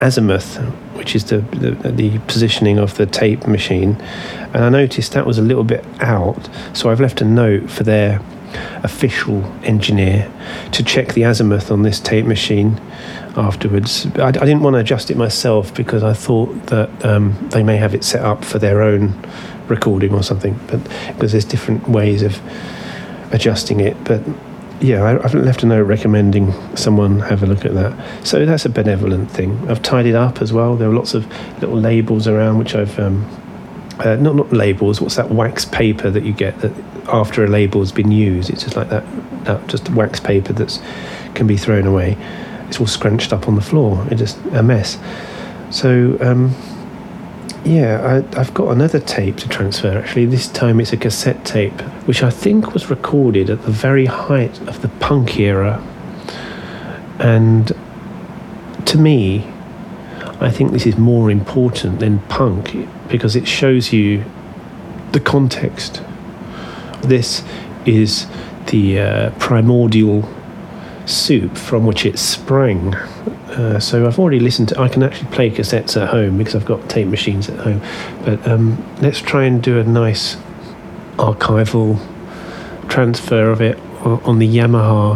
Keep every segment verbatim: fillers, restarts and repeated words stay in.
azimuth, which is the, the the positioning of the tape machine, and I noticed that was a little bit out, so I've left a note for their official engineer to check the azimuth on this tape machine afterwards. I, I didn't want to adjust it myself because I thought that um, they may have it set up for their own recording or something, but because there's different ways of adjusting it. But yeah, I, I've left a note recommending someone have a look at that. So that's a benevolent thing. I've tied it up as well. There are lots of little labels around which I've um, uh, not not labels. What's that wax paper that you get that after a label's been used? It's just like that, that just wax paper that's can be thrown away. It's all scrunched up on the floor. It's just a mess. So um, yeah, I, I've got another tape to transfer. Actually, this time it's a cassette tape, which I think was recorded at the very height of the punk era. And to me, I think this is more important than punk because it shows you the context. This is the uh, primordial soup from which it sprang. Uh, so I've already listened to, I can actually play cassettes at home because I've got tape machines at home. But um, let's try and do a nice archival transfer of it on, on the Yamaha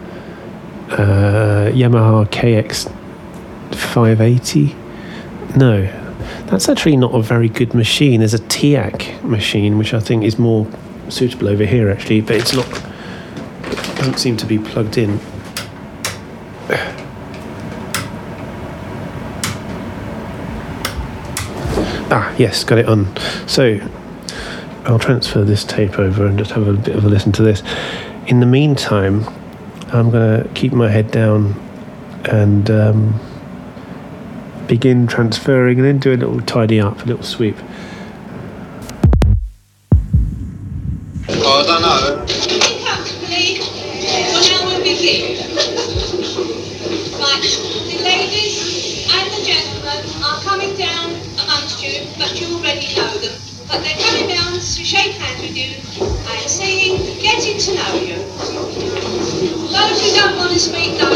uh, Yamaha K X five eighty. No, that's actually not a very good machine. There's a T A C machine which I think is more suitable over here actually, but it's not, it doesn't seem to be plugged in. Ah, yes, got it on. So I'll transfer this tape over and just have a bit of a listen to this. In the meantime, I'm going to keep my head down and um, begin transferring and then do a little tidy up, a little sweep. Oh, I don't know. Well, now we'll begin. Right, the ladies and the gentlemen are coming down amongst you, but you already know them. But they're coming down to shake hands with you and singing Getting to Know You. Those who don't want to speak, no